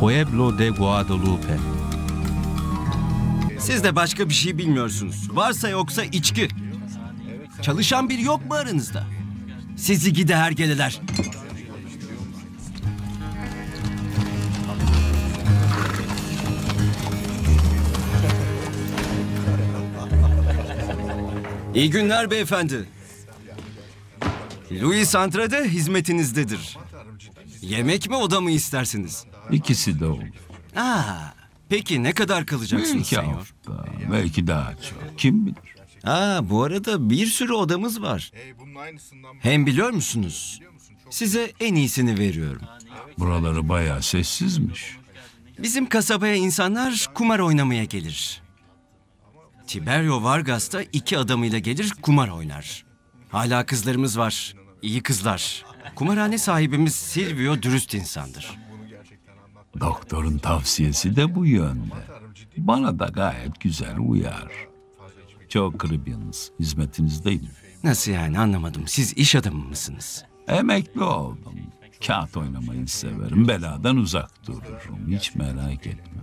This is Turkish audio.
Pueblo de Guadalupe. Siz de başka bir şey bilmiyorsunuz. Varsa yoksa içki. Çalışan biri yok mu aranızda? Sizi gide hergeleler. İyi günler beyefendi. Luis Andrade hizmetinizdedir. Yemek mi oda mı istersiniz? İkisi de olur. Peki ne kadar kalacaksınız İki senyor? hafta, belki daha çok. Kim bilir? Bu arada bir sürü odamız var. Hem biliyor musunuz? Size en iyisini veriyorum. Buraları bayağı sessizmiş. Bizim kasabaya insanlar kumar oynamaya gelir. Tiberio Vargas da 2 adamıyla gelir kumar oynar. Hala kızlarımız var. İyi kızlar. Kumarhane sahibimiz Silvio dürüst insandır. Doktorun tavsiyesi de bu yönde. Bana da gayet güzel uyar. Çok Caribbean'ız. Hizmetinizdeyim. Nasıl yani anlamadım. Siz iş adamı mısınız? Emekli oldum. Kağıt oynamayı severim. Beladan uzak dururum. Hiç merak etme.